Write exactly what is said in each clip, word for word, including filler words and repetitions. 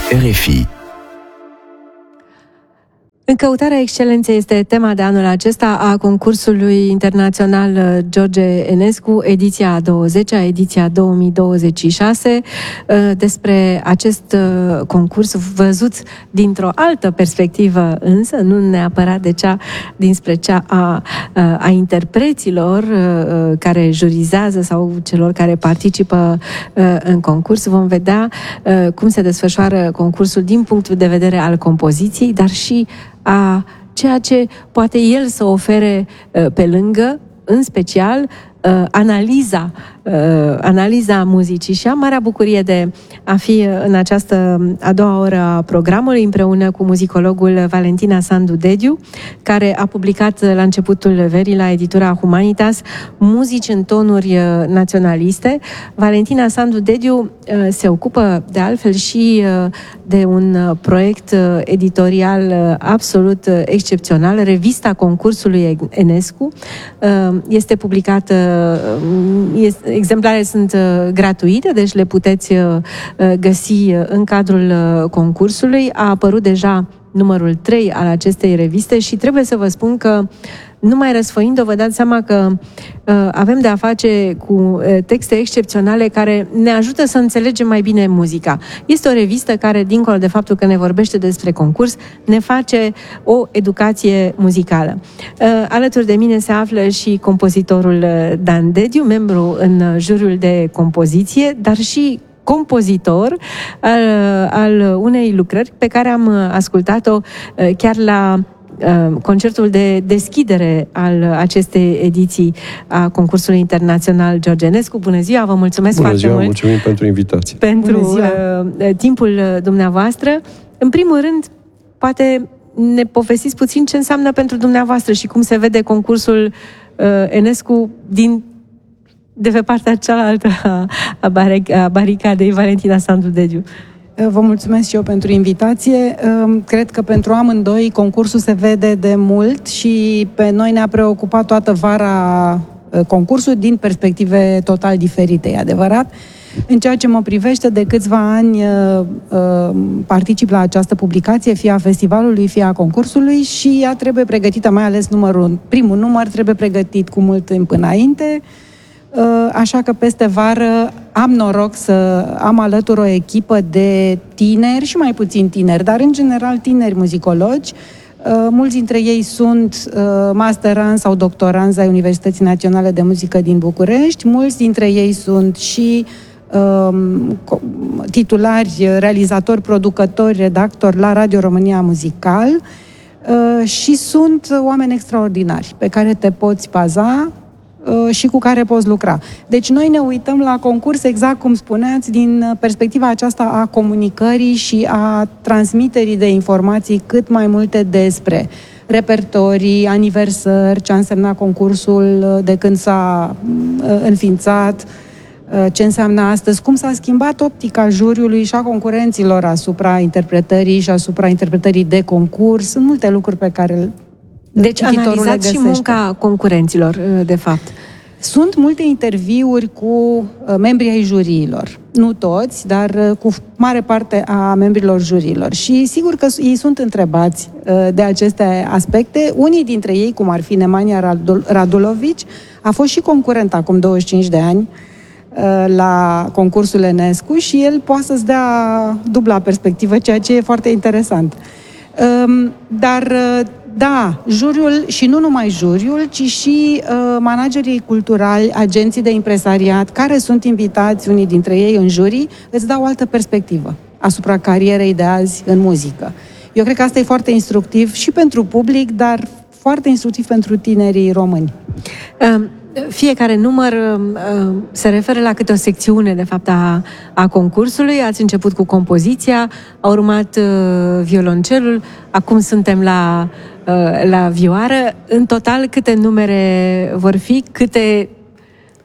R F I. În căutarea excelenței este tema de anul acesta a concursului internațional George Enescu, ediția a douăzecea, ediția două mii douăzeci și șase. Despre acest concurs văzut dintr-o altă perspectivă, însă nu neapărat de cea dinspre cea a, a interpreților care jurizează sau celor care participă în concurs. Vom vedea cum se desfășoară concursul din punctul de vedere al compoziției, dar și a ceea ce poate el să ofere uh, pe lângă, în special, uh, analiza, uh, analiza muzicii. Și am marea bucurie de a fi în această a doua oră a programului împreună cu muzicologul Valentina Sandu Dediu, care a publicat la începutul verii la editura Humanitas muzici în tonuri uh, naționaliste. Valentina Sandu Dediu uh, se ocupă de altfel și uh, de un uh, proiect uh, editorial uh, absolut uh, excepțional, revista concursului Enescu. Uh, este publicată, uh, este, exemplare sunt uh, gratuite, deci le puteți uh, găsi în cadrul uh, concursului. A apărut deja numărul trei al acestei reviste și trebuie să vă spun că numai răsfăind-o, vă dați seama că uh, avem de-a face cu uh, texte excepționale care ne ajută să înțelegem mai bine muzica. Este o revistă care, dincolo de faptul că ne vorbește despre concurs, ne face o educație muzicală. Uh, alături de mine se află și compozitorul Dan Dediu, membru în juriul de compoziție, dar și compozitor al, al unei lucrări pe care am ascultat-o uh, chiar la concertul de deschidere al acestei ediții a concursului internațional George Enescu. Bună ziua, vă mulțumesc Bună foarte ziua, mult. Mulțumim pentru invitație. Pentru uh, timpul dumneavoastră. În primul rând, poate ne povestiți puțin ce înseamnă pentru dumneavoastră și cum se vede concursul uh, Enescu din de pe partea cealaltă a, a, baric- a baricadei. Valentina Sandu Dediu. Vă mulțumesc și eu pentru invitație. Cred că pentru amândoi concursul se vede de mult și pe noi ne-a preocupat toată vara concursul din perspective total diferite, e adevărat. În ceea ce mă privește, de câțiva ani particip la această publicație, fie a festivalului, fie a concursului, și ea trebuie pregătită, mai ales numărul, primul număr trebuie pregătit cu mult timp înainte. Așa că peste vară am noroc să am alături o echipă de tineri și mai puțin tineri, dar în general tineri muzicologi. Mulți dintre ei sunt masteranți sau doctoranți ai Universității Naționale de Muzică din București, mulți dintre ei sunt și titulari, realizatori, producători, redactori la Radio România Muzical și sunt oameni extraordinari pe care te poți baza și cu care poți lucra. Deci noi ne uităm la concurs, exact cum spuneați, din perspectiva aceasta a comunicării și a transmiterii de informații cât mai multe despre repertorii, aniversări, ce a însemnat concursul de când s-a înființat, ce înseamnă astăzi, cum s-a schimbat optica juriului și a concurenților asupra interpretării și asupra interpretării de concurs. Sunt multe lucruri pe care Deci analizați și munca concurenților, de fapt. Sunt multe interviuri cu membrii ai juriilor. Nu toți, dar cu mare parte a membrilor juriilor. Și sigur că ei sunt întrebați de aceste aspecte. Unii dintre ei, cum ar fi Nemanja Radulovici, a fost și concurent acum douăzeci și cinci de ani la concursul Enescu și el poate să-ți dea dubla perspectivă, ceea ce e foarte interesant. Dar da, juriul, și nu numai juriul, ci și uh, managerii culturali, agenții de impresariat, care sunt invitați, unii dintre ei, în jurii, îți dau o altă perspectivă asupra carierei de azi în muzică. Eu cred că asta e foarte instructiv și pentru public, dar foarte instructiv pentru tinerii români. Um. Fiecare număr uh, se referă la câte o secțiune, de fapt, a, a concursului. Ați început cu compoziția, a urmat uh, violoncelul, acum suntem la, uh, la vioară. În total, câte numere vor fi, câte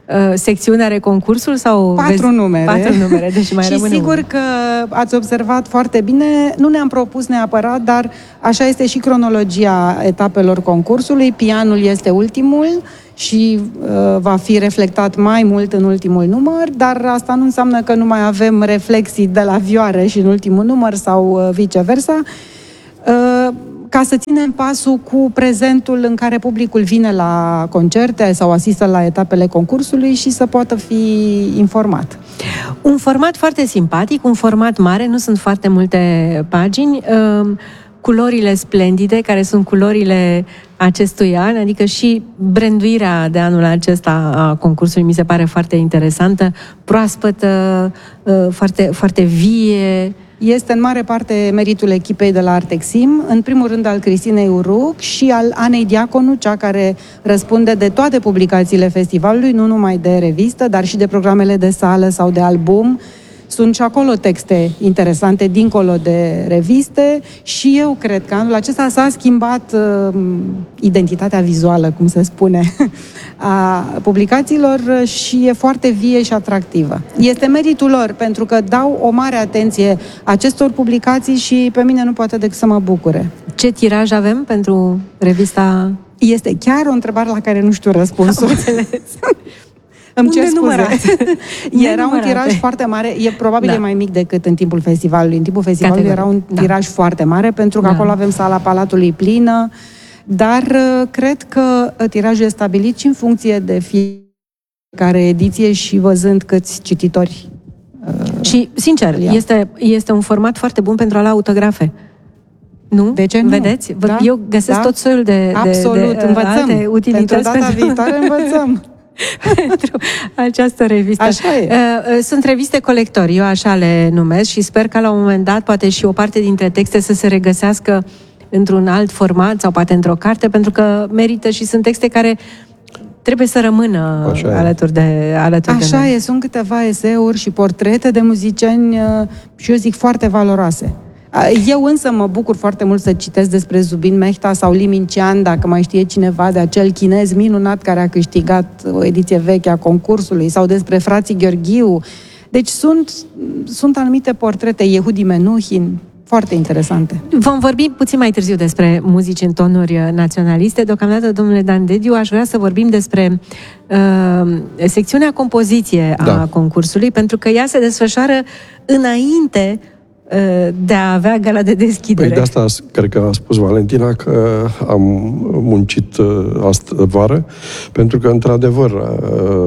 secțiune are concursul? Sau patru vezi? numere. Patru numere, deci mai și rămâne sigur unul. că ați observat foarte bine, nu ne-am propus neapărat, dar așa este și cronologia etapelor concursului. Pianul este ultimul și uh, va fi reflectat mai mult în ultimul număr, dar asta nu înseamnă că nu mai avem reflexii de la vioare și în ultimul număr sau uh, viceversa. Uh, ca să ținem pasul cu prezentul în care publicul vine la concerte sau asistă la etapele concursului și să poată fi informat. Un format foarte simpatic, un format mare, nu sunt foarte multe pagini, culorile splendide, care sunt culorile acestui an, adică și branduirea de anul acesta a concursului mi se pare foarte interesantă, proaspătă, foarte, foarte vie. Este în mare parte meritul echipei de la Artexim, în primul rând al Cristinei Uruc și al Anei Diaconu, cea care răspunde de toate publicațiile festivalului, nu numai de revistă, dar și de programele de sală sau de album. Sunt și acolo texte interesante, dincolo de reviste, și eu cred că anul acesta s-a schimbat uh, identitatea vizuală, cum se spune, a publicațiilor și e foarte vie și atractivă. Este meritul lor, pentru că dau o mare atenție acestor publicații și pe mine nu poate decât să mă bucure. Ce tiraj avem pentru revista? Este chiar o întrebare la care nu știu răspunsul. Îmi cer scuze. Era un tiraj foarte mare, e probabil da. e mai mic decât în timpul festivalului. În timpul festivalului Categoric. era un tiraj da. foarte mare, pentru că da. acolo avem sala Palatului plină, dar cred că tirajul e stabilit și în funcție de fiecare ediție și văzând câți cititori. Și, sincer, este, este un format foarte bun pentru a lua autografe. Nu? De ce nu? Vedeți? Da? Eu găsesc da? tot soiul de, de, Absolut, de învățăm. alte utilități. Pentru data pentru... viitoare învățăm. pentru această revistă. Așa e. Sunt reviste colectori, eu așa le numesc, și sper că la un moment dat poate și o parte dintre texte să se regăsească într-un alt format sau poate într-o carte, pentru că merită și sunt texte care trebuie să rămână așa alături de, alături Așa de noi. e, sunt câteva eseuri și portrete de muzicieni și eu zic foarte valoroase. Eu însă mă bucur foarte mult să citesc despre Zubin Mehta sau Limincean, dacă mai știe cineva, de acel chinez minunat care a câștigat o ediție veche a concursului, sau despre frații Gheorghiu. Deci sunt, sunt anumite portrete, Yehudi Menuhin, foarte interesante. Vom vorbi puțin mai târziu despre muzici în tonuri naționaliste. Deocamdată, domnule Dan Dediu, aș vrea să vorbim despre uh, secțiunea compoziție a da. concursului, pentru că ea se desfășoară înainte de a avea gala de deschidere. Păi de asta cred că a spus Valentina că am muncit astă vară, pentru că, într-adevăr,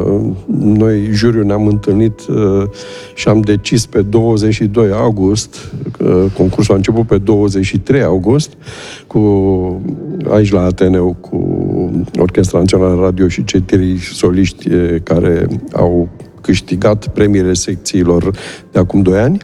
noi, juriul, ne-am întâlnit și am decis pe douăzeci și doi august, concursul a început pe douăzeci și trei august, cu, aici la Ateneu, cu Orchestra Națională Radio și cei trei soliști care au câștigat premiile secțiilor de acum doi ani.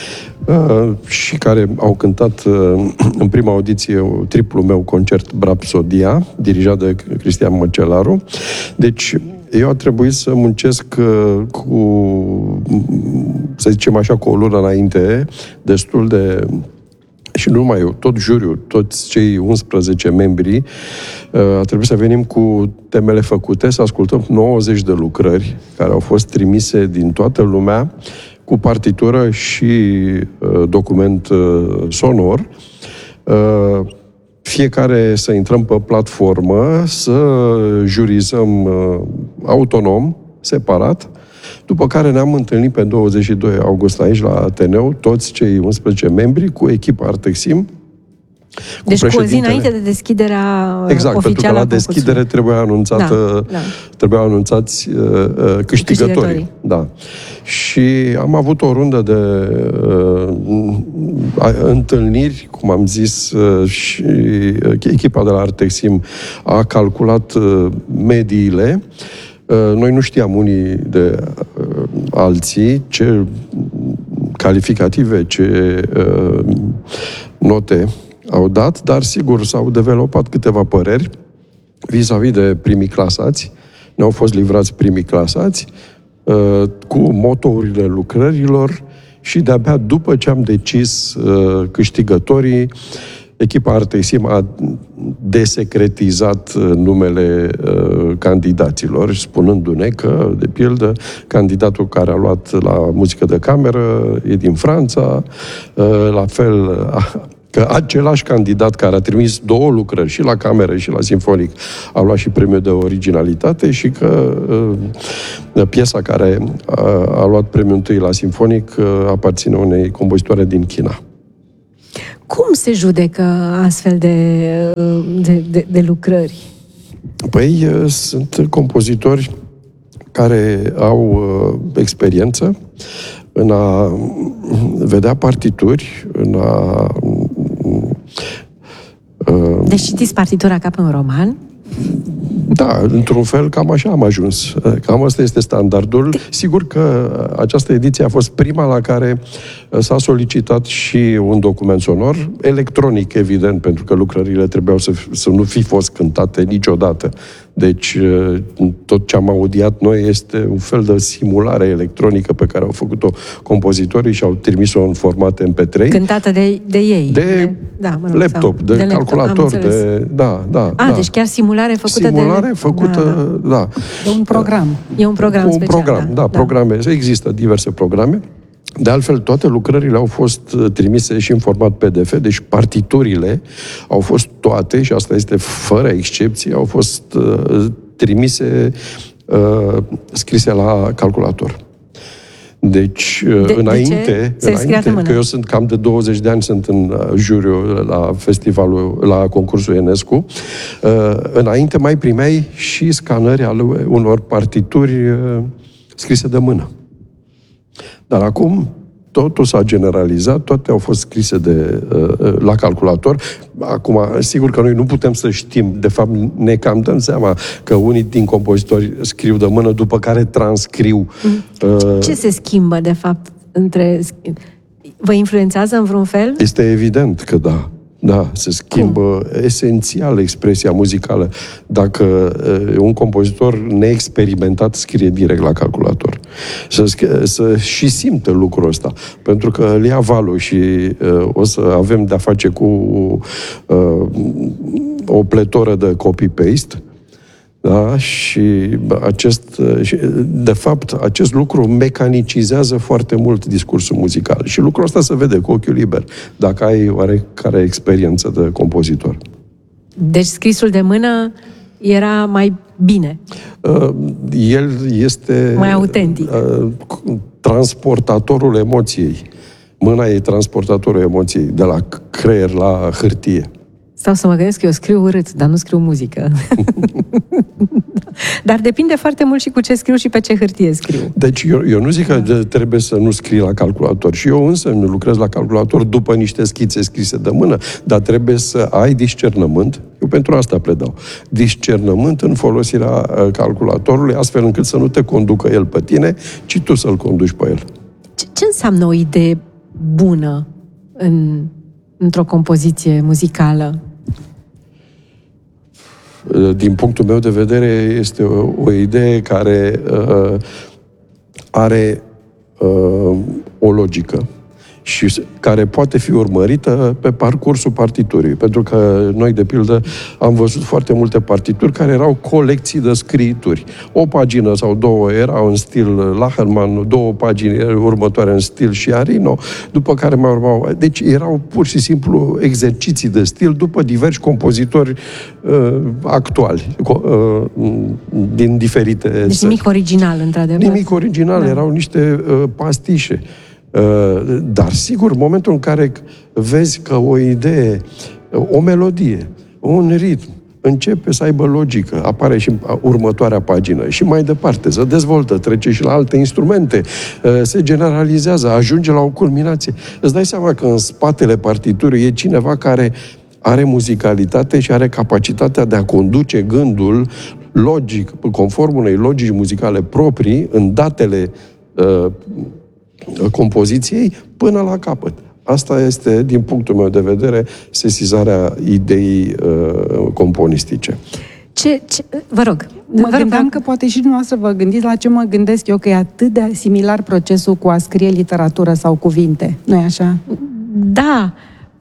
Uh, și care au cântat uh, în prima audiție triplul meu concert Brapsodia, dirijat de Cristian Măcelaru. Deci, eu a trebuit să muncesc uh, cu, să zicem așa, cu o lună înainte, destul de... Și nu numai eu, tot juriul, toți cei unsprezece membri, a trebuit să venim cu temele făcute, să ascultăm nouăzeci de lucrări care au fost trimise din toată lumea, cu partitură și uh, document uh, sonor. Uh, fiecare să intrăm pe platformă, să jurizăm uh, autonom, separat, după care ne-am întâlnit pe douăzeci și doi august aici la Ateneu, toți cei unsprezece membri, cu echipa Artexim. Deci cu o zi înainte de deschiderea exact, oficială. Pentru că la deschidere trebuia anunțată, da, da. trebuiau anunțați uh, câștigătorii. câștigătorii. Da. Și am avut o rundă de uh, întâlniri, cum am zis, uh, și echipa de la Artexim a calculat uh, mediile. Uh, noi nu știam unii de uh, alții ce calificative, ce uh, note au dat, dar sigur s-au dezvoltat câteva păreri vis-a-vis de primii clasați. Ne-au fost livrați primii clasați uh, cu motourile lucrărilor și de-abia după ce am decis uh, câștigătorii, echipa Artexim a desecretizat numele uh, candidaților, spunându-ne că, de pildă, candidatul care a luat la muzică de cameră e din Franța, uh, la fel uh, că același candidat care a trimis două lucrări, și la cameră și la simfonic, a luat și premiul de originalitate și că uh, piesa care a, a luat premiul întâi la simfonic uh, aparține unei compozitoare din China. Cum se judecă astfel de, de, de, de lucrări? Păi, uh, sunt compozitori care au uh, experiență în a vedea partituri, în a... Uh, deci citiți partitura ca pe un roman? Da, într-un fel, cam așa am ajuns. Cam asta este standardul. Sigur că această ediție a fost prima la care s-a solicitat și un document sonor, electronic, evident, pentru că lucrările trebuiau să, să nu fi fost cântate niciodată. Deci, tot ce am audiat noi este un fel de simulare electronică pe care au făcut-o compozitorii și au trimis-o în format M P trei. Cântată de, de ei. De, de da, mă rog, laptop, de, de calculator, laptop, de... Da, da. A, da. deci chiar simulare făcută simulare de... făcută, da, da. da. E un program. E un program un special, program, da, da, programe. Există diverse programe. De altfel, toate lucrările au fost trimise și în format P D F, deci partiturile au fost toate, și asta este fără excepție, au fost uh, trimise, uh, scrise la calculator. Deci, de, înainte, de înainte că eu sunt cam de douăzeci de ani, sunt în juriu la festivalul, la concursul Enescu, uh, înainte mai primeai și scanări ale unor partituri uh, scrise de mână. Dar acum totul s-a generalizat, toate au fost scrise de, uh, la calculator. Acum, sigur că noi nu putem să știm, de fapt ne cam dăm seama că unii din compozitori scriu de mână, după care transcriu. Uh, Ce se schimbă, de fapt, între... Vă influențează în vreun fel? Este evident că da. Da, se schimbă Cum? esențial expresia muzicală. Dacă uh, un compozitor neexperimentat scrie direct la calculator. Să, să și simte lucrul ăsta. Pentru că îl ia valul și uh, o să avem de-a face cu uh, o pletoră de copy-paste. Da? Și acest, de fapt, acest lucru mecanicizează foarte mult discursul muzical. Și lucrul ăsta se vede cu ochiul liber, dacă ai oarecare experiență de compozitor. Deci scrisul de mână era mai bine. El este... mai autentic. Transportatorul emoției. Mâna e transportatorul emoției, de la creier la hârtie. Stau să mă gândesc că eu scriu urât, dar nu scriu muzică. Dar depinde foarte mult și cu ce scriu și pe ce hârtie scriu. Deci eu, eu nu zic că trebuie să nu scrii la calculator. Și eu însă nu lucrez la calculator după niște schițe scrise de mână, dar trebuie să ai discernământ. Eu pentru asta predau. Discernământ în folosirea calculatorului, astfel încât să nu te conducă el pe tine, ci tu să-l conduci pe el. Ce, ce înseamnă o idee bună în, într-o compoziție muzicală? Din punctul meu de vedere, este o, o idee care uh, are uh, o logică și care poate fi urmărită pe parcursul partiturii. Pentru că noi, de pildă, am văzut foarte multe partituri care erau colecții de scriituri. O pagină sau două erau în stil Lacherman, două pagini următoare în stil Sciarino, după care mai urmau... Deci erau pur și simplu exerciții de stil după diversi compozitori uh, actuali, uh, din diferite Deci țări. nimic original, într-adevăr. Nimic original, da. Erau niște uh, pastișe. Dar, sigur, în momentul în care vezi că o idee, o melodie, un ritm, începe să aibă logică, apare și următoarea pagină și mai departe, se dezvoltă, trece și la alte instrumente, se generalizează, ajunge la o culminație. Îți dai seama că în spatele partiturii e cineva care are muzicalitate și are capacitatea de a conduce gândul logic, conform unei logici muzicale proprii, în datele uh, compoziției până la capăt. Asta este, din punctul meu de vedere, sesizarea ideii uh, componistice. Ce, ce, vă rog. Mă vă gândeam rog. Că poate și dumneavoastră vă gândiți la ce mă gândesc eu, că e atât de similar procesul cu a scrie literatură sau cuvinte. Nu-i așa? Da.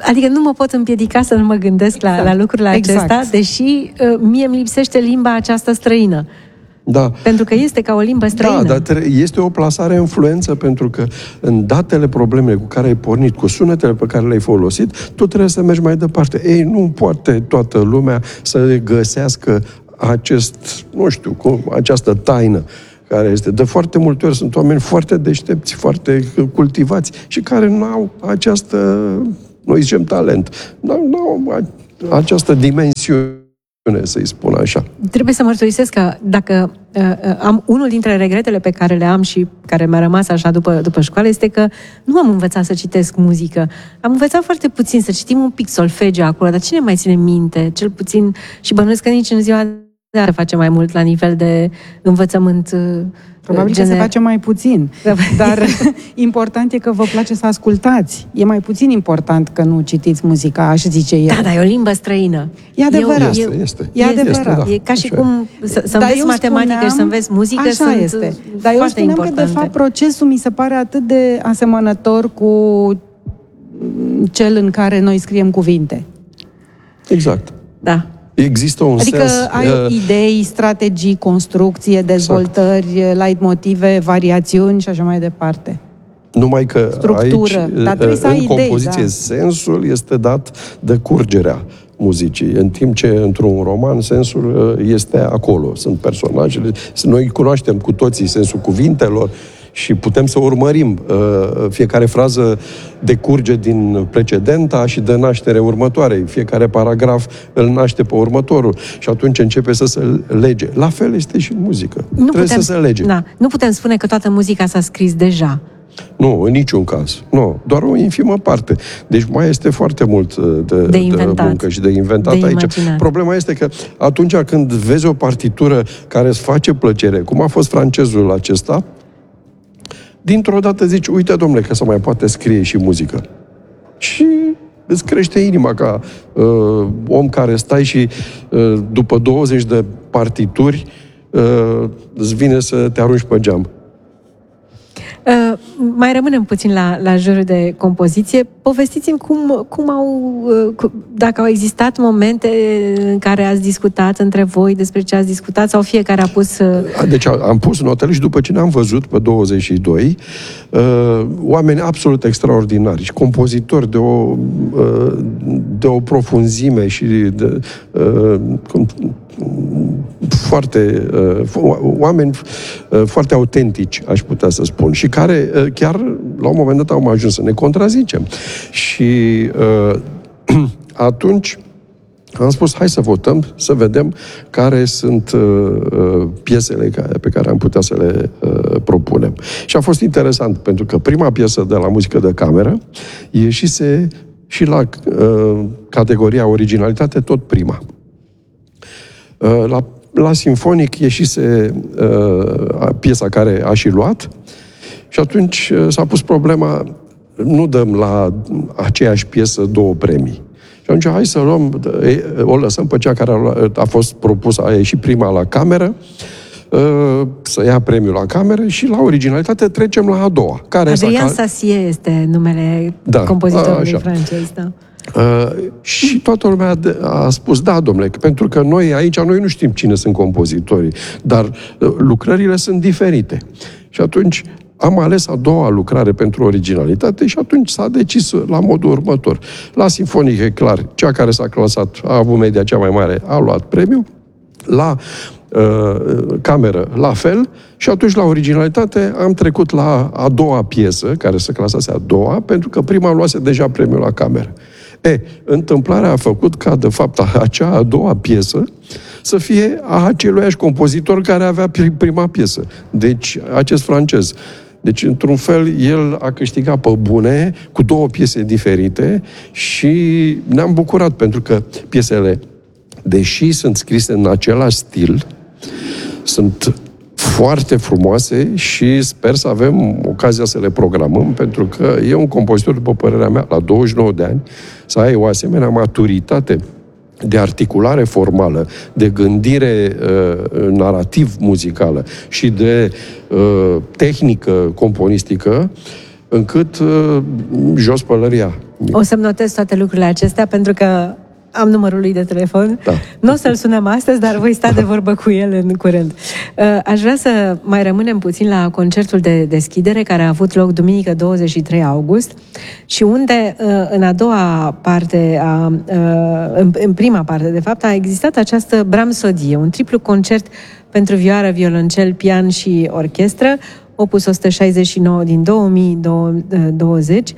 Adică nu mă pot împiedica să nu mă gândesc la, exact. la lucrurile exact. acestea, deși uh, mie îmi lipsește limba aceasta străină. Da. Pentru că este ca o limbă străină. Da, dar este o plasare influență, pentru că în datele problemele cu care ai pornit, cu sunetele pe care le-ai folosit, tu trebuie să mergi mai departe. Ei, nu poate toată lumea să găsească acest, nu știu, cum, această taină care este. De foarte multe ori sunt oameni foarte deștepți, foarte cultivați și care nu au această, noi zicem, talent. Nu au această dimensiune, să-i spun așa. Trebuie să mărturisesc că dacă uh, am unul dintre regretele pe care le am și care mi-a rămas așa după, după școală este că nu am învățat să citesc muzică. Am învățat foarte puțin, să citim un pic solfegiu acolo, dar cine mai ține minte? Cel puțin, și bănuiesc că nici în ziua de azi face mai mult la nivel de învățământ uh, Probabil gener... că se face mai puțin, dar important e că vă place să ascultați. E mai puțin important că nu citiți muzica, aș zice eu. Da, dar e o limbă străină. E adevărat. Este, eu, este. E adevărat. Este, da. E ca și Așa cum să, să Dar înveți eu matematică spuneam, și să înveți muzică așa sunt este. Dar eu spuneam importante. că, de fapt, procesul mi se pare atât de asemănător cu cel în care noi scriem cuvinte. Exact. Da. Există un adică sens... ai uh, idei, strategii, construcție, dezvoltări, exact. Leitmotive, variațiuni și așa mai departe. Numai că structură, aici, dar trebuie să în ai compoziție, idei, da. sensul este dat de curgerea muzicii, în timp ce într-un roman sensul este acolo. Sunt personajele, noi cunoaștem cu toții sensul cuvintelor și putem să urmărim. Fiecare frază decurge din precedenta și de naștere următoarei. Fiecare paragraf îl naște pe următorul și atunci începe să se lege. La fel este și muzică. Nu Trebuie putem, să se lege. Da, nu putem spune că toată muzica s-a scris deja. Nu, în niciun caz. Nu, doar o infimă parte. Deci mai este foarte mult de, de, inventat, de muncă și de inventat de aici. Imaginat. Problema este că atunci când vezi o partitură care îți face plăcere, cum a fost francezul acesta, dintr-o dată zici, uite, domnule, că se mai poate scrie și muzică. Și îți crește inima ca uh, om care stai și uh, după douăzeci de partituri uh, îți vine să te arunci pe geam. Uh, mai rămânem puțin la, la jurul de compoziție. Povestiți-mi cum, cum au, uh, cu, dacă au existat momente în care ați discutat între voi despre ce ați discutat sau fiecare a pus... Uh... Deci am pus notele și după ce ne-am văzut pe douăzeci și doi, uh, oameni absolut extraordinari și compozitori de o, uh, de o profunzime și de... Uh, cum, foarte uh, oameni uh, foarte autentici, aș putea să spun, și care uh, chiar la un moment dat am ajuns să ne contrazicem. Și uh, atunci am spus, hai să votăm, să vedem care sunt uh, piesele pe care am putea să le uh, propunem. Și a fost interesant, pentru că prima piesă de la muzică de cameră ieșise și la uh, categoria originalitate tot prima. Uh, la La Sinfonic ieșise uh, piesa care a și luat și atunci uh, s-a pus problema, nu dăm la aceeași piesă două premii. Și atunci hai să luăm, o lăsăm pe cea care a, a fost propusă, a ieșit prima la cameră, uh, să ia premiul la cameră și la originalitate trecem la a doua. Care Adrian s-a... Sassier este numele da, compozitorului francez, da. Uh, și toată lumea a spus, da, domnule, pentru că noi aici, noi nu știm cine sunt compozitorii, dar uh, lucrările sunt diferite. Și atunci am ales a doua lucrare pentru originalitate și atunci s-a decis la modul următor. La Sinfonic, e clar, cea care s-a clasat, a avut media cea mai mare, a luat premiul. La uh, cameră, la fel, și atunci la originalitate am trecut la a doua piesă, care se clasase a doua, pentru că prima luase deja premiul la cameră. E, întâmplarea a făcut ca, de fapt, acea a doua piesă să fie a aceluiași compozitor care avea prima piesă. Deci, acest francez. Deci, într-un fel, el a câștigat pe bune, cu două piese diferite și ne-am bucurat, pentru că piesele, deși sunt scrise în același stil, sunt foarte frumoase și sper să avem ocazia să le programăm, pentru că e un compozitor, după părerea mea, la douăzeci și nouă de ani, să ai o asemenea maturitate de articulare formală, de gândire uh, narrativ-muzicală și de uh, tehnică componistică, încât uh, jos pălăria. O să-mi notez toate lucrurile acestea, pentru că am numărul lui de telefon. Da. Nu o să-l sunăm astăzi, dar voi sta de vorbă cu el în curând. Aș vrea să mai rămânem puțin la concertul de deschidere, care a avut loc duminică douăzeci și trei august și unde, în a doua parte, a, în prima parte, de fapt, a existat această Bramsodie, un triplu concert pentru vioară, violoncel, pian și orchestră, opus o sută șaizeci și nouă din două mii douăzeci.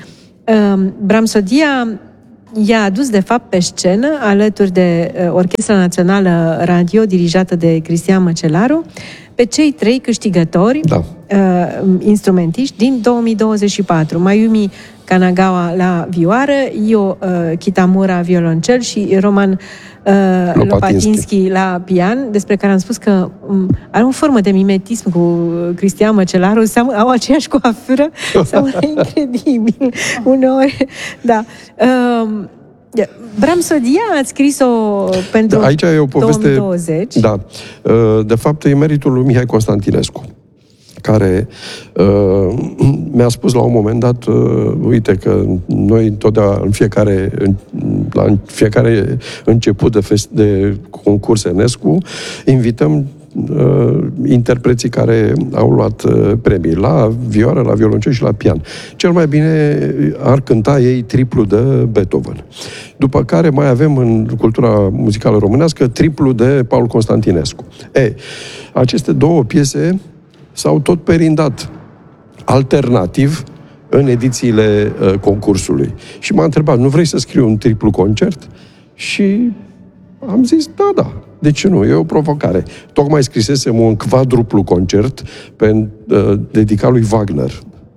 Bramsodia i-a adus, de fapt, pe scenă, alături de uh, Orchestra Națională Radio, dirijată de Cristian Măcelaru, pe cei trei câștigători, da. uh, instrumentiști, din două mii douăzeci și patru. Mayumi Kanagawa la vioară, Io uh, Kitamura violoncel și Roman uh, Lopatinski. Lopatinski la pian, despre care am spus că um, are o formă de mimetism cu Cristian Măcelaru, au aceeași coafură, sau incredibil, uneori, da. Uh, Bramsodia ați scris-o pentru da, aici e o poveste, două mii douăzeci. Da. De fapt, e meritul lui Mihai Constantinescu, care uh, mi-a spus la un moment dat, uh, uite că noi întotdeauna, în fiecare, în, la fiecare început de, fest, de concurs Enescu, invităm uh, interpreții care au luat uh, premii la vioară, la violoncel și la pian. Cel mai bine ar cânta ei triplu de Beethoven. După care mai avem în cultura muzicală românească triplu de Paul Constantinescu. E, aceste două piese s-au tot perindat alternativ în edițiile uh, concursului. Și m-a întrebat, nu vrei să scriu un triplu concert? Și am zis, da, da, de ce nu? E o provocare. Tocmai scrisesem un quadruplu concert pe, uh, dedicat lui Wagner.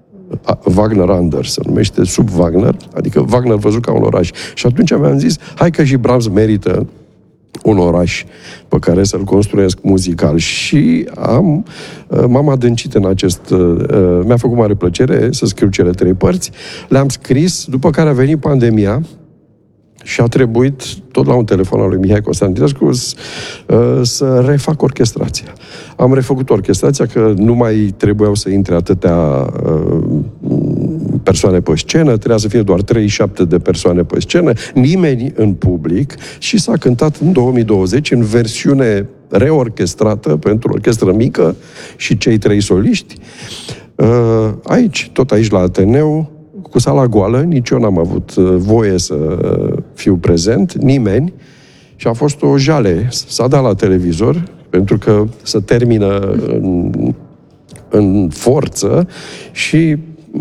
Wagner Anders, se numește sub Wagner, adică Wagner văzut ca un oraș. Și atunci mi-am zis, hai că și Brahms merită un oraș pe care să-l construiesc muzical. Și am, m-am adâncit în acest... Mi-a făcut mare plăcere să scriu cele trei părți. Le-am scris, după care a venit pandemia și a trebuit, tot la un telefon al lui Mihai Constantinescu, să refac orchestrația. Am refăcut orchestrația, că nu mai trebuiau să intre atâtea persoane pe scenă, trebuia să fie doar treizeci și șapte de persoane pe scenă, nimeni în public, și s-a cântat în două mii douăzeci în versiune reorchestrată pentru orchestră mică și cei trei soliști. Aici, tot aici la Ateneu, cu sala goală, nici eu n-am avut voie să fiu prezent, nimeni, și a fost o jale. S-a dat la televizor, pentru că se termină în, în forță și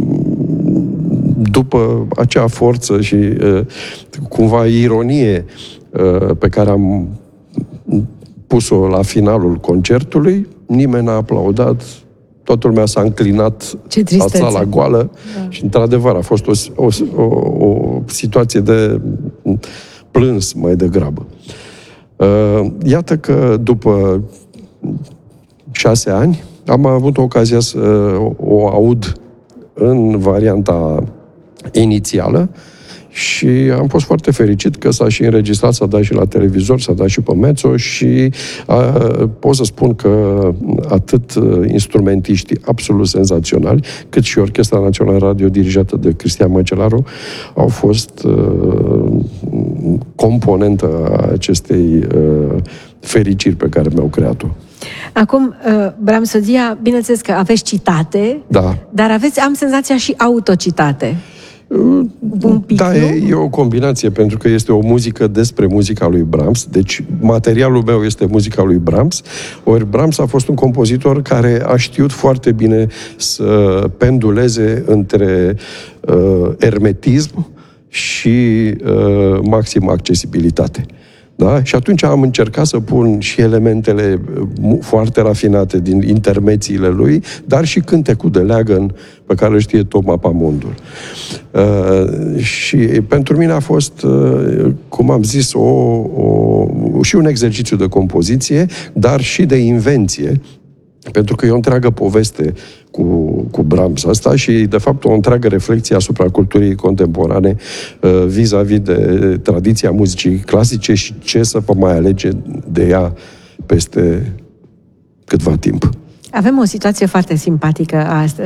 după acea forță și cumva ironie pe care am pus-o la finalul concertului, nimeni n-a aplaudat, toată lumea s-a înclinat la sala goală, da. Și într-adevăr a fost o, o, o, o situație de plâns mai degrabă. Iată că după șase ani am avut ocazia să o aud în varianta inițială și am fost foarte fericit că s-a și înregistrat, s-a dat și la televizor, s-a dat și pe Mezzo și a, pot să spun că atât instrumentiștii absolut senzaționali, cât și Orchestra Națională Radio dirijată de Cristian Măcelaru au fost uh, componentă a acestei uh, fericiri pe care mi-au creat-o. Acum, Bramsodia, bineînțeles că aveți citate, da. Dar aveți, am senzația, și autocitate. Un pic, da, e, e o combinație, pentru că este o muzică despre muzica lui Brahms, deci materialul meu este muzica lui Brahms, ori Brahms a fost un compozitor care a știut foarte bine să penduleze între uh, ermetism și uh, maximă accesibilitate. Da? Și atunci am încercat să pun și elementele foarte rafinate din intermețiile lui, dar și cântecul de leagăn pe care îl știe tot Mapamondul. Uh, și pentru mine a fost, uh, cum am zis, o, o, și un exercițiu de compoziție, dar și de invenție, pentru că e o întreagă poveste cu, cu Brahms asta și, de fapt, o întreagă reflexie asupra culturii contemporane uh, vis-a-vis de tradiția muzicii clasice și ce să vă mai alege de ea peste câtva timp. Avem o situație foarte simpatică astăzi.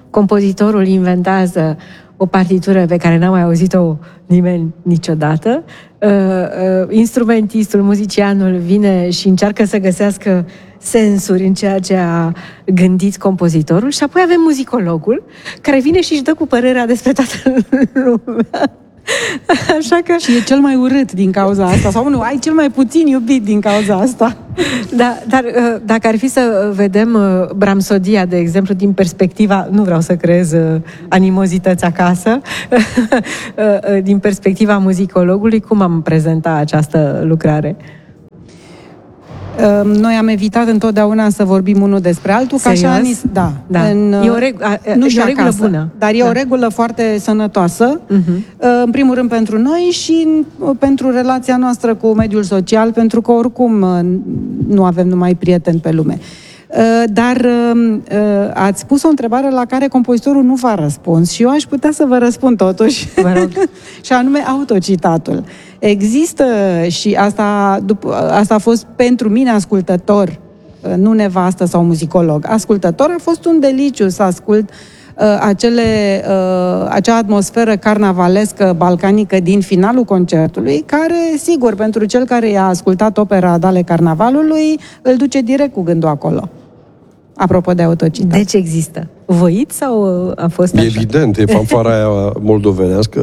compozitorul inventează o partitură pe care n-a mai auzit-o nimeni niciodată, uh, uh, instrumentistul, muzicianul vine și încearcă să găsească sensuri în ceea ce a gândit compozitorul și apoi avem muzicologul care vine și își dă cu părerea despre toată lumea. Așa că... Și e cel mai urât din cauza asta, sau nu, ai cel mai puțin iubit din cauza asta. Da, dar dacă ar fi să vedem Bramsodia, de exemplu, din perspectiva, nu vreau să creez animozități acasă, din perspectiva muzicologului, cum am prezentat această lucrare? Noi am evitat întotdeauna să vorbim unul despre altul, Serios? ca așa ni, da, da. În, e o, reg- a, nu e și o regulă acasă, bună. dar e da. o regulă foarte sănătoasă, uh-huh. în primul rând pentru noi și pentru relația noastră cu mediul social, pentru că oricum nu avem numai prieteni pe lume. Dar ați pus o întrebare la care compozitorul nu v-a răspuns și eu aș putea să vă răspund totuși. Vă rog. Și anume autocitatul. Există și asta, după, asta a fost pentru mine ascultător, nu nevastă sau muzicolog. Ascultător a fost un deliciu să ascult uh, acele, uh, acea atmosferă carnavalescă balcanică din finalul concertului, care, sigur, pentru cel care i-a ascultat opera Adale Carnavalului, îl duce direct cu gândul acolo. Apropo de autocitat. Deci există. Voit sau a fost E așa? evident, e fanfara aia moldovenească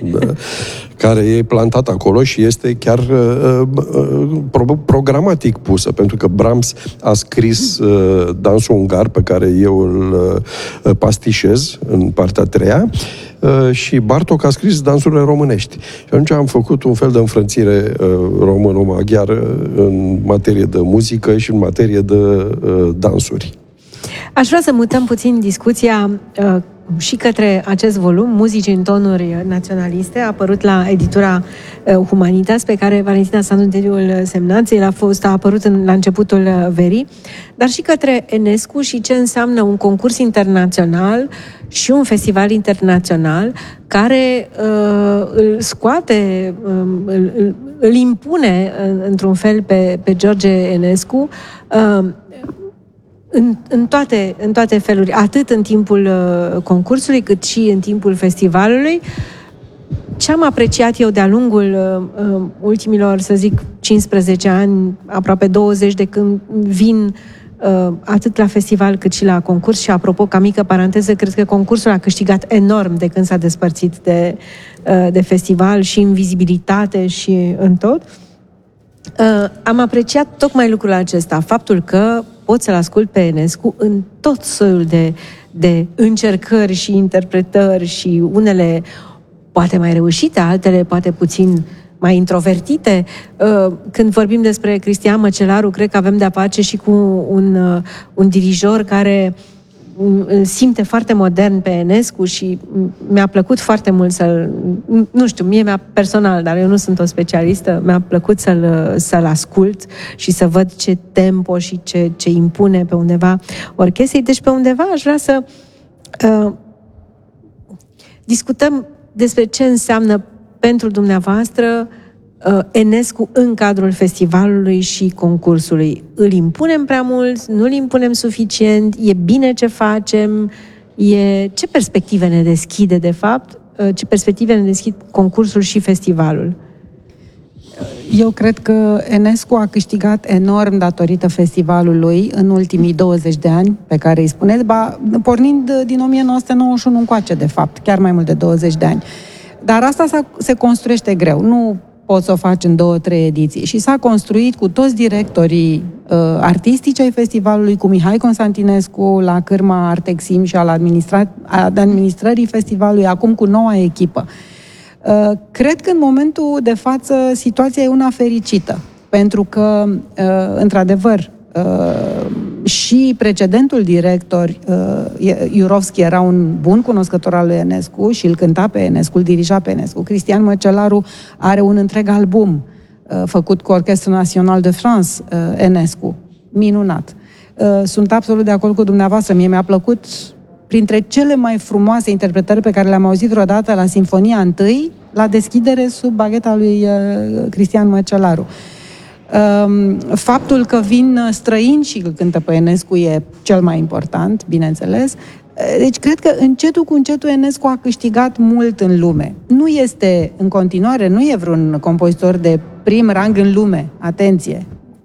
care e plantată acolo și este chiar uh, uh, programatic pusă, pentru că Brahms a scris uh, dansul ungar pe care eu îl uh, pastișez în partea a treia uh, și Bartók a scris dansurile românești. Și atunci am făcut un fel de înfrățire uh, româno-maghiară în materie de muzică și în materie de uh, dansuri. Aș vrea să mutăm puțin discuția uh, și către acest volum, Muzici în tonuri naționaliste, a apărut la editura uh, Humanitas, pe care Valentina Sandu îl semnați. El a fost, a apărut în, la începutul verii, dar și către Enescu și ce înseamnă un concurs internațional și un festival internațional care uh, îl scoate, uh, îl, îl, îl impune uh, într-un fel pe, pe George Enescu uh, În, în, toate, în toate feluri, atât în timpul uh, concursului, cât și în timpul festivalului. Ce am apreciat eu de-a lungul uh, ultimilor, să zic, cincisprezece ani, aproape douăzeci, de când vin uh, atât la festival cât și la concurs, și apropo, ca mică paranteză, cred că concursul a câștigat enorm de când s-a despărțit de, uh, de festival, și în vizibilitate și în tot. Uh, am apreciat tocmai lucrul acesta, faptul că pot să-l ascult pe Enescu în tot soiul de, de încercări și interpretări, și unele poate mai reușite, altele poate puțin mai introvertite. Când vorbim despre Cristian Măcelaru, cred că avem de-a face și cu un, un dirijor care îl simte foarte modern pe Enescu și mi-a plăcut foarte mult să-l... Nu știu, mie mi-a personal, dar eu nu sunt o specialistă, mi-a plăcut să-l, să-l ascult și să văd ce tempo și ce, ce impune pe undeva orchestrei. Deci pe undeva aș vrea să uh, discutăm despre ce înseamnă pentru dumneavoastră Enescu în cadrul festivalului și concursului. Îl impunem prea mult? Nu îl impunem suficient? E bine ce facem? E... Ce perspective ne deschide, de fapt? Ce perspective ne deschid concursul și festivalul? Eu cred că Enescu a câștigat enorm datorită festivalului în ultimii douăzeci de ani, pe care îi spuneți, ba, pornind din o mie nouă sute nouăzeci și unu încoace, de fapt, chiar mai mult de douăzeci de ani. Dar asta se construiește greu. Nu poți să o faci în două, trei ediții. Și s-a construit cu toți directorii uh, artistici ai festivalului, cu Mihai Constantinescu la cârma Artexim și al administra- administrării festivalului, acum cu noua echipă. Uh, cred că în momentul de față situația e una fericită, pentru că, uh, într-adevăr, uh, și precedentul director, uh, Iurovski, era un bun cunoscător al lui Enescu și îl cânta pe Enescu, îl dirija pe Enescu. Cristian Măcelaru are un întreg album uh, făcut cu Orchestra Națională de France, uh, Enescu. Minunat. Uh, sunt absolut de acord cu dumneavoastră. Mie mi-a plăcut, printre cele mai frumoase interpretări pe care le-am auzit vreodată, la Sinfonia întâi, la deschidere sub bagheta lui uh, Cristian Măcelaru. Faptul că vin străini și că cântă pe Enescu e cel mai important, bineînțeles, Deci cred că încetul cu încetul Enescu a câștigat mult în lume. Nu este, în continuare, nu e vreun compozitor de prim rang în lume, atenție,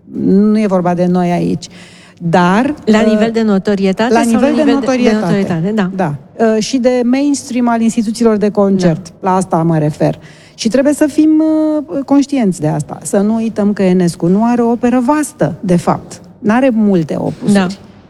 nu e vorba de noi aici. Dar... La nivel de notorietate? La sau nivel, la nivel de, notorietate. de notorietate. Da. Da. Uh, și de mainstream al instituțiilor de concert. Da. La asta mă refer. Și trebuie să fim uh, conștienți de asta. Să nu uităm că Enescu nu are o operă vastă, de fapt. N-are multe opusuri. Da.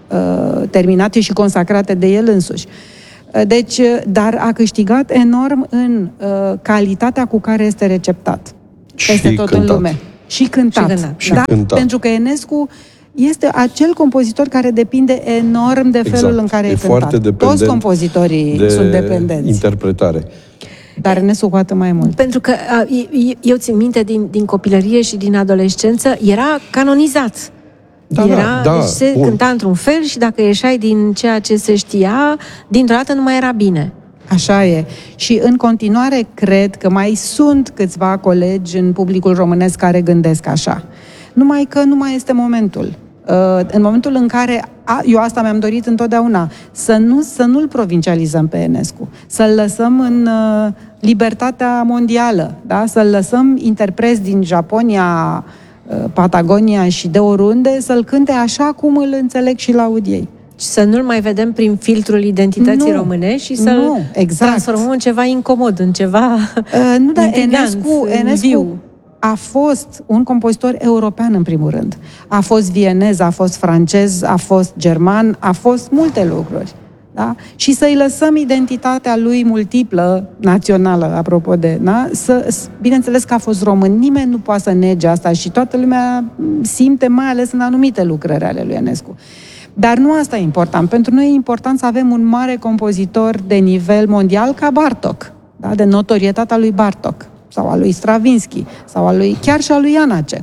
Uh, terminate și consacrate de el însuși. Uh, deci, uh, dar a câștigat enorm în uh, calitatea cu care este receptat. Și peste tot cântat. în lume. Și cântat. Și cântat. Și da? cântat. Pentru că Enescu este acel compozitor care depinde enorm de felul exact. în care e, e cântat. foarte dependent. Toți compozitorii de sunt dependenți. interpretare. Dar Enescu cu atât mai mult. Pentru că a, eu țin minte din, din copilărie și din adolescență, era canonizat. Da, era, da, da, deci se bun. cânta într-un fel și dacă ieșai din ceea ce se știa, dintr-o dată nu mai era bine. Așa e. Și în continuare cred că mai sunt câțiva colegi în publicul românesc care gândesc așa. Numai că nu mai este momentul. În momentul în care, eu asta mi-am dorit întotdeauna, să, nu, să nu-l provincializăm pe Enescu, să-l lăsăm în libertatea mondială, da? Să-l lăsăm interpreți din Japonia, Patagonia și de oriunde, să-l cânte așa cum îl înțeleg și laud ei. Să nu-l mai vedem prin filtrul identității nu, românești și să-l nu, exact. transformăm în ceva incomod, în ceva uh, Nu, dar Enescu, Enescu viu. a fost un compozitor european, în primul rând. A fost vienez, a fost francez, a fost german, a fost multe lucruri. Da? Și să-i lăsăm identitatea lui multiplă, națională, apropo de... Da? Să, bineînțeles că a fost român. Nimeni nu poate să nege asta și toată lumea simte, mai ales în anumite lucrări ale lui Enescu. Dar nu asta e important. Pentru noi e important să avem un mare compozitor de nivel mondial ca Bartók, da? De notorietatea lui Bartók, sau a lui Stravinsky, sau a lui, chiar și a lui Janacek.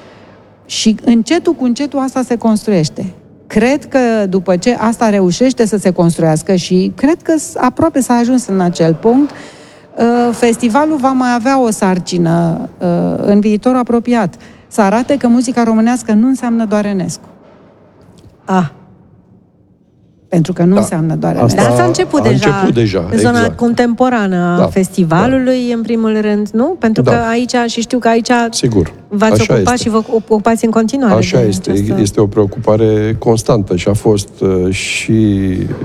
Și încetul cu încetul asta se construiește. Cred că după ce asta reușește să se construiască și cred că aproape s-a ajuns în acel punct, festivalul va mai avea o sarcină în viitor apropiat. Să arate că muzica românească nu înseamnă doar Enescu. Ah. Pentru că nu da. înseamnă doar Asta Enescu. Dar asta a început a deja, început deja în zona exact. contemporană a da. festivalului, da. în primul rând, nu? Pentru da. că aici, și știu că aici Sigur. v-ați Așa ocupat este. și vă ocupați în continuare. Așa este. Această... Este o preocupare constantă și a fost uh, și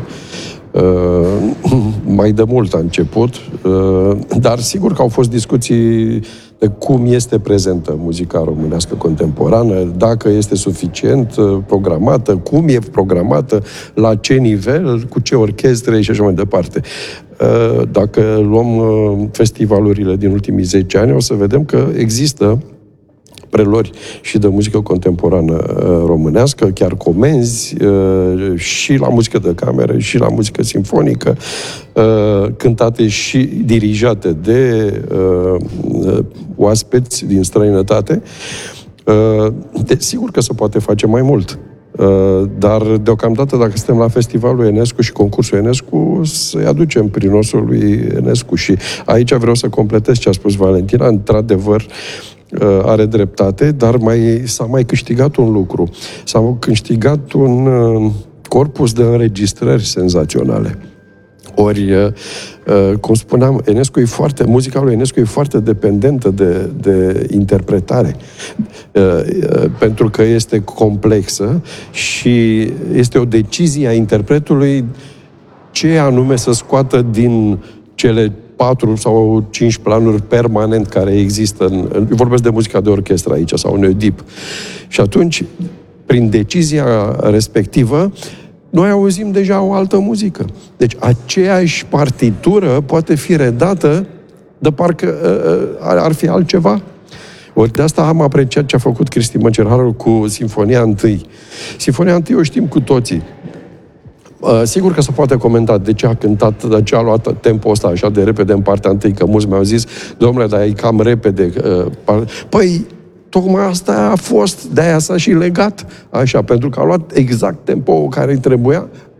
uh, mai de mult a început, uh, dar sigur că au fost discuții de cum este prezentă muzica românească contemporană, dacă este suficient uh, programată, cum e programată, la ce nivel, cu ce orchestre și așa mai departe. Uh, dacă luăm uh, festivalurile din ultimii zece ani, o să vedem că există prelori și de muzică contemporană uh, românească, chiar comenzi uh, și la muzică de cameră și la muzică simfonică, uh, cântate și dirijate de uh, uh, oaspeți din străinătate. Uh, de, sigur că se poate face mai mult. Uh, dar deocamdată, dacă suntem la festivalul Enescu și concursul Enescu, să-i aducem prin osul lui Enescu. Și aici vreau să completez ce a spus Valentina. Într-adevăr, are dreptate, dar mai, s-a mai câștigat un lucru. S-a câștigat un corpus de înregistrări senzaționale. Ori, cum spuneam, Enescu e foarte, muzica lui Enescu e foarte dependentă de, de interpretare. Pentru că este complexă și este o decizie a interpretului ce anume să scoată din cele patru sau cinci planuri permanent care există. În, în, vorbesc de muzica de orchestră aici, sau un Oedip. Și atunci, prin decizia respectivă, noi auzim deja o altă muzică. Deci, aceeași partitură poate fi redată de parcă uh, ar fi altceva. Ori de asta am apreciat ce a făcut Cristi Măcerharul cu Sinfonia întâi. Sinfonia întâi o știm cu toții. Uh, sigur că se poate comenta de ce a cântat, de ce a luat tempo ăsta așa de repede în partea întâi, că mulți mi-au zis, domnule, dar e cam repede. Uh, par... Păi, tocmai asta a fost, de-aia s-a și legat așa, pentru că a luat exact tempo care îi trebuia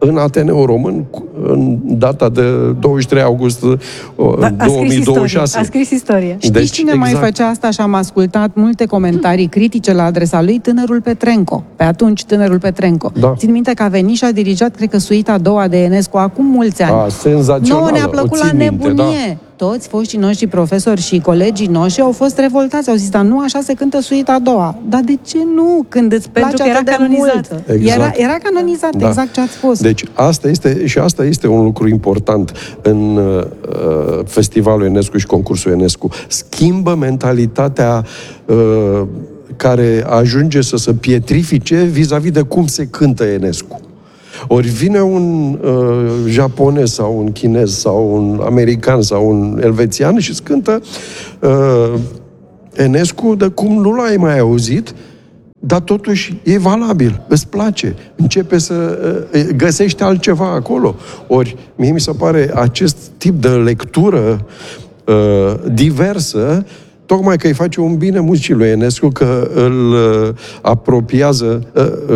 în Ateneul Român, în data de douăzeci și trei august două mii douăzeci și șase. A scris istorie. Știți Deci, cine exact. mai făcea asta și am ascultat multe comentarii critice la adresa lui? Tânărul Petrenco. Pe atunci, tânărul Petrenco. Da. Țin minte că a venit și a dirijat, cred că, suita a doua de Enescu, acum mulți ani. A, senzațională. Nouă ne-a plăcut o la țin minte, nebunie. da. Toți foștii noștri profesori și colegii noștri au fost revoltați. Au zis, dar nu așa se cântă suita a doua. Dar de ce nu? Când îți Pentru place că era atât de canonizată. mult. Exact. Era, era canonizată, Da. exact ce ați spus. Deci asta este, și asta este un lucru important în uh, Festivalul Enescu și concursul Enescu. Schimbă mentalitatea uh, care ajunge să se pietrifice vis-a-vis de cum se cântă Enescu. Ori vine un uh, japonez sau un chinez sau un american sau un elvețian și îți cântă uh, Enescu de cum nu l-ai mai auzit, dar totuși e valabil, îți place, începe să uh, găsești altceva acolo. Ori mie mi se pare acest tip de lectură uh, diversă, tocmai că îi face un bine muzicii lui Enescu, că îl uh, apropiază... Uh, uh,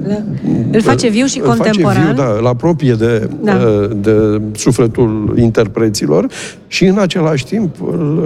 Îl face viu și îl contemporan. Face viu, da, îl apropie de, Da. uh, de sufletul interpreților și în același timp îl,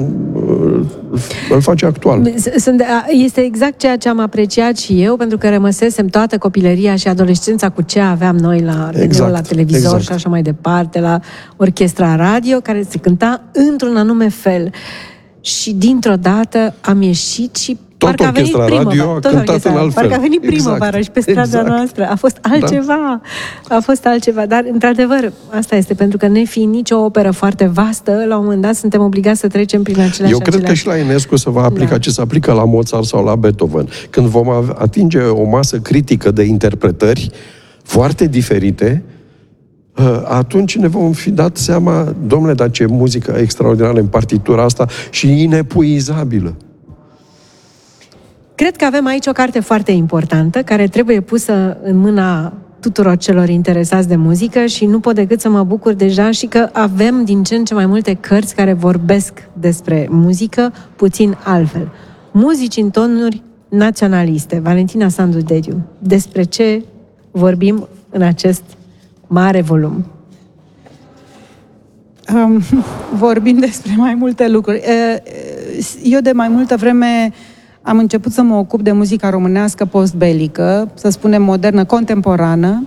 îl, îl face actual. Sunt, este exact ceea ce am apreciat și eu, pentru că rămăsesem toată copilăria și adolescența cu ce aveam noi la radio, Exact, la televizor exact. și așa mai departe, la orchestra radio, care se cânta într-un anume fel. Și dintr-o dată am ieșit și Tot parcă a venit orchestra radio primăvară. a Tot cântat orchestra, în alt fel. Parcă a venit Exact, primăvară și pe strada exact. noastră. A fost altceva. Da. A fost altceva. Dar, într-adevăr, asta este, pentru că ne fiind nicio operă foarte vastă, la un moment dat suntem obligați să trecem prin aceleași Eu cred aceleași... că și la Enescu se va aplica Da. ce se aplică la Mozart sau la Beethoven. Când vom atinge o masă critică de interpretări foarte diferite, atunci ne vom fi dat seama, domnule, dar ce muzică extraordinară în partitura asta și inepuizabilă. Cred că avem aici o carte foarte importantă, care trebuie pusă în mâna tuturor celor interesați de muzică și nu pot decât să mă bucur deja și că avem din ce în ce mai multe cărți care vorbesc despre muzică puțin altfel. Muzici în tonuri naționaliste. Valentina Sandu Dediu. Despre ce vorbim în acest mare volum? Um, vorbim despre mai multe lucruri. Eu de mai multă vreme am început să mă ocup de muzica românească postbelică, să spunem modernă, contemporană,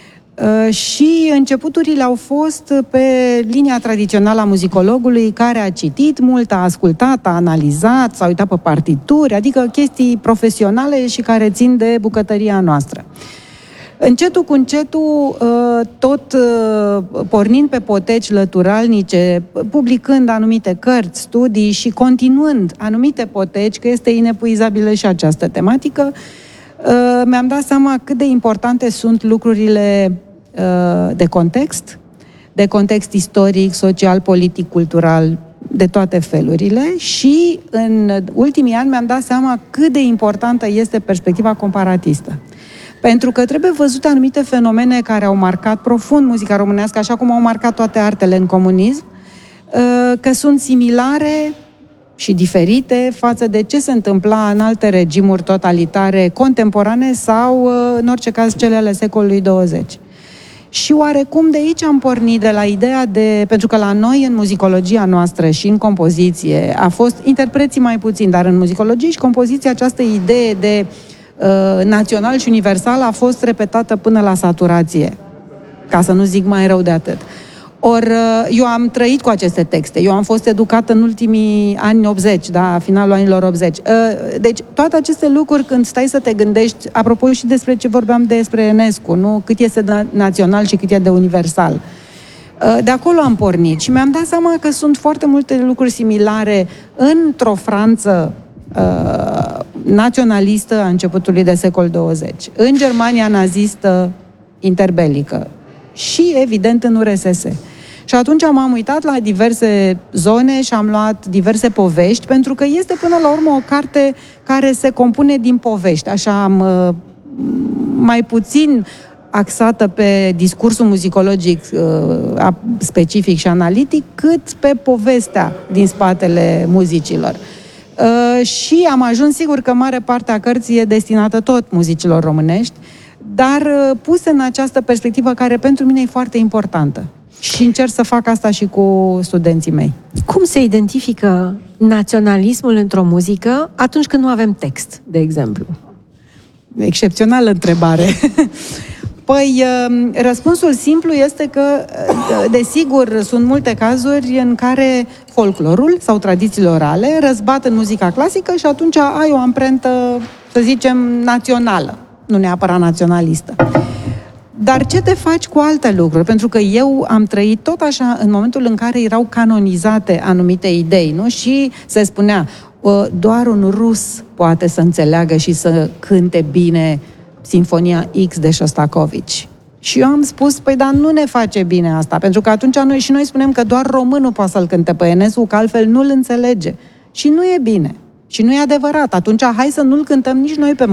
și începuturile au fost pe linia tradițională a muzicologului, care a citit mult, a ascultat, a analizat, s-a uitat pe partituri, adică chestii profesionale și care țin de bucătăria noastră. Încetul cu încetul, tot pornind pe poteci lăturalnice, publicând anumite cărți, studii și continuând anumite poteci, că este inepuizabilă și această tematică, mi-am dat seama cât de importante sunt lucrurile de context, de context istoric, social, politic, cultural, de toate felurile, și în ultimii ani mi-am dat seama cât de importantă este perspectiva comparatistă. Pentru că trebuie văzute anumite fenomene care au marcat profund muzica românească, așa cum au marcat toate artele în comunism, că sunt similare și diferite față de ce se întâmpla în alte regimuri totalitare contemporane sau, în orice caz, cele ale secolului douăzeci. Și oarecum de aici am pornit, de la ideea de... Pentru că la noi, în muzicologia noastră și în compoziție, a fost interpreții mai puțin, dar în muzicologie și compoziție această idee de uh, național și universal a fost repetată până la saturație, ca să nu zic mai rău de atât. Ori eu am trăit cu aceste texte. Eu am fost educată în ultimii ani optzeci, da, finalul anilor optzeci. Deci, toate aceste lucruri, când stai să te gândești, apropo și despre ce vorbeam despre Enescu, nu? Cât este național și cât e de universal. De acolo am pornit și mi-am dat seama că sunt foarte multe lucruri similare într-o Franță uh, naționalistă a începutului de secol douăzeci, în Germania nazistă interbelică și, evident, în U R S S. Și atunci m-am uitat la diverse zone și am luat diverse povești, pentru că este până la urmă o carte care se compune din povești. Așa am mai puțin axată pe discursul muzicologic specific și analitic, cât pe povestea din spatele muzicilor. Și am ajuns, sigur, că mare parte a cărții e destinată tot muzicilor românești, dar uh, puse în această perspectivă care pentru mine e foarte importantă. Și încerc să fac asta și cu studenții mei. Cum se identifică naționalismul într-o muzică atunci când nu avem text, de exemplu? Excepțională întrebare. Păi, răspunsul simplu este că, desigur, sunt multe cazuri în care folclorul sau tradițiile orale răzbat în muzica clasică și atunci ai o amprentă, să zicem, națională, nu neapărat naționalistă. Dar ce te faci cu alte lucruri? Pentru că eu am trăit tot așa în momentul în care erau canonizate anumite idei, nu? Și se spunea, doar un rus poate să înțeleagă și să cânte bine Sinfonia X de Șostakovici. Și eu am spus, păi, dar nu ne face bine asta, pentru că atunci noi și noi spunem că doar românul poate să-l cânte pe Enescu, că altfel nu-l înțelege. Și nu e bine. Și nu e adevărat. Atunci hai să nu-l cântăm nici noi pe